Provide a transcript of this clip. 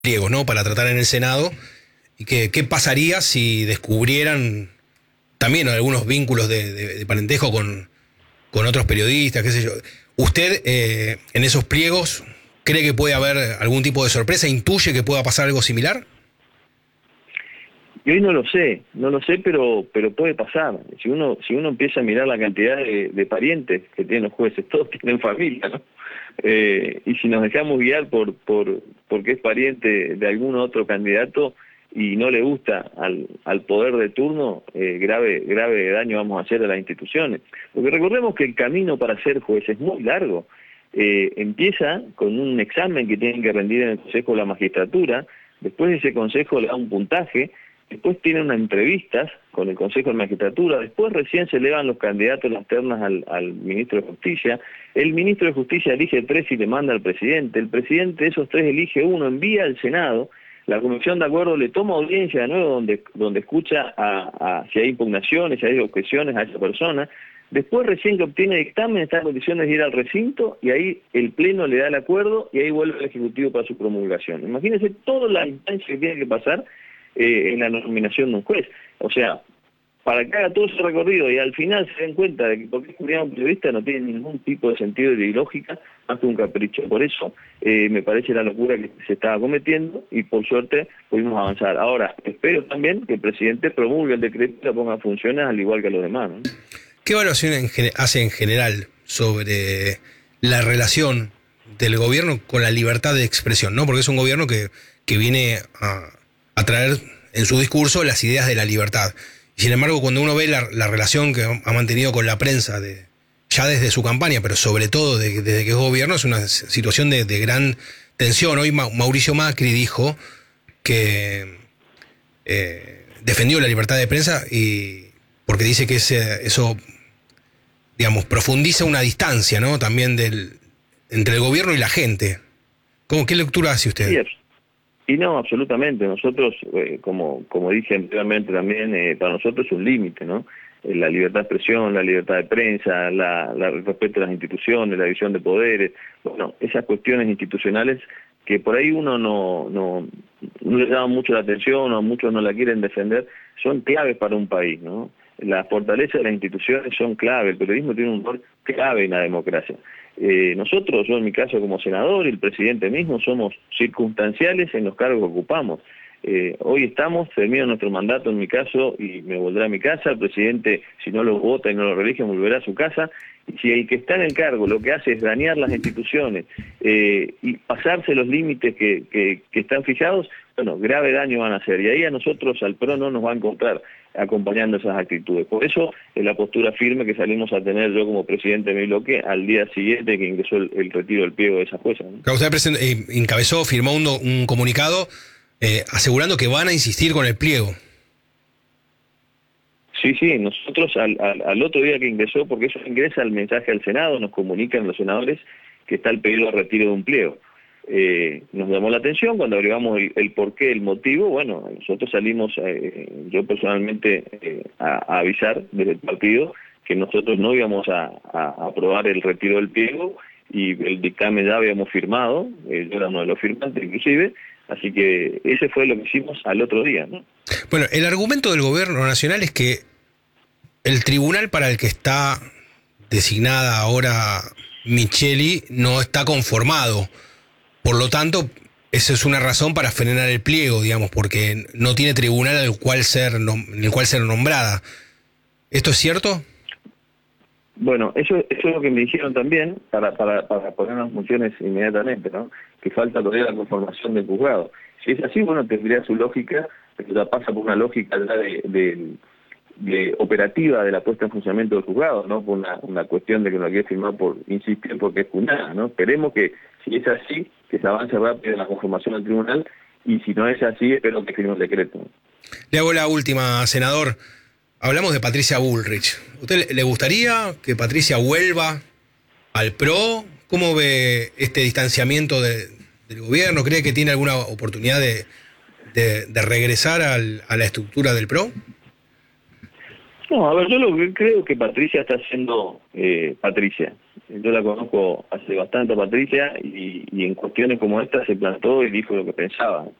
pliegos, ¿no? Para tratar en el Senado. ¿Y qué pasaría si descubrieran también algunos vínculos de parentesco con otros periodistas, qué sé yo? ¿Usted en esos pliegos cree que puede haber algún tipo de sorpresa? ¿Intuye que pueda pasar algo similar? Y hoy no lo sé, pero puede pasar. Si uno empieza a mirar la cantidad de parientes que tienen los jueces, todos tienen familia, ¿no? Y si nos dejamos guiar porque es pariente de algún otro candidato y no le gusta al poder de turno, grave daño vamos a hacer a las instituciones. Porque recordemos que el camino para ser juez es muy largo. Empieza con un examen que tienen que rendir en el Consejo de la Magistratura, después ese Consejo le da un puntaje, después tienen unas entrevistas con el Consejo de Magistratura, después recién se elevan los candidatos en las ternas al Ministro de Justicia, el Ministro de Justicia elige 3 y le manda al Presidente, el Presidente de esos 3 elige 1, envía al Senado, la Comisión de Acuerdo le toma audiencia de nuevo donde escucha si hay impugnaciones, si hay objeciones a esa persona, después recién que obtiene dictamen está en condiciones de ir al recinto y ahí el Pleno le da el acuerdo y ahí vuelve el Ejecutivo para su promulgación. Imagínense toda la instancia que tiene que pasar en la nominación de un juez. O sea, para que haga todo ese recorrido y al final se den cuenta de que porque es un periodista no tiene ningún tipo de sentido de lógica, más que un capricho. Por eso me parece la locura que se estaba cometiendo y por suerte pudimos avanzar. Ahora, espero también que el presidente promulgue el decreto y la ponga en funciones al igual que los demás, ¿no? ¿Qué evaluación hace en general sobre la relación del gobierno con la libertad de expresión, ¿no? Porque es un gobierno que viene a traer en su discurso las ideas de la libertad. Y sin embargo, cuando uno ve la relación que ha mantenido con la prensa ya desde su campaña, pero sobre todo desde que es gobierno, es una situación de gran tensión. Hoy Mauricio Macri dijo que defendió la libertad de prensa y porque dice que eso, digamos, profundiza una distancia, ¿no? También entre el gobierno y la gente. ¿Qué lectura hace usted? Sí, y no, absolutamente. Nosotros, como dije anteriormente también, para nosotros es un límite, ¿no? La libertad de expresión, la libertad de prensa, el respeto a las instituciones, la división de poderes, bueno, esas cuestiones institucionales que por ahí uno no le llama mucho la atención o muchos no la quieren defender, son claves para un país, ¿no? La fortaleza de las instituciones son clave, el periodismo tiene un rol clave en la democracia. Nosotros, yo en mi caso como senador y el presidente mismo, somos circunstanciales en los cargos que ocupamos. Hoy termino nuestro mandato en mi caso y me volveré a mi casa, el presidente si no lo vota y no lo reelige volverá a su casa, y si el que está en el cargo lo que hace es dañar las instituciones y pasarse los límites que están fijados, bueno, grave daño van a hacer, y ahí a nosotros, al PRO, no nos va a encontrar acompañando esas actitudes. Por eso es la postura firme que salimos a tener yo como presidente de mi bloque al día siguiente que ingresó el retiro del pliego de esa jueza, ¿no? Usted encabezó, firmó un comunicado asegurando que van a insistir con el pliego. Sí, nosotros al otro día que ingresó, porque eso ingresa el mensaje al Senado, nos comunican los senadores que está el pedido de retiro de un pliego. Nos llamó la atención cuando agregamos el porqué, el motivo. Bueno, nosotros salimos, yo personalmente, a avisar desde el partido que nosotros no íbamos a aprobar el retiro del pliego y el dictamen ya habíamos firmado, yo era uno de los firmantes inclusive, así que ese fue lo que hicimos al otro día, ¿no? Bueno, el argumento del gobierno nacional es que el tribunal para el que está designada ahora Micheli no está conformado. Por lo tanto, esa es una razón para frenar el pliego, digamos, porque no tiene tribunal en el cual ser nombrada. ¿Esto es cierto? Bueno, eso es lo que me dijeron también, para poner las funciones inmediatamente, ¿no? Que falta todavía la conformación del juzgado. Si es así, bueno, tendría su lógica, pero ya pasa por una lógica ya de operativa de la puesta en funcionamiento del juzgado, ¿no? Por una cuestión de que no quiere firmar por insistir porque es punada, ¿no? Esperemos que, si es así, que se avance rápido en la conformación del tribunal, y si no es así, espero que firme un decreto. Le hago la última, senador. Hablamos de Patricia Bullrich. ¿Usted le gustaría que Patricia vuelva al PRO? ¿Cómo ve este distanciamiento del gobierno? ¿Cree que tiene alguna oportunidad de regresar a la estructura del PRO? No, a ver, yo lo que creo que Patricia está haciendo Patricia. yo la conozco hace bastante a Patricia y en cuestiones como esta se plantó y dijo lo que pensaba.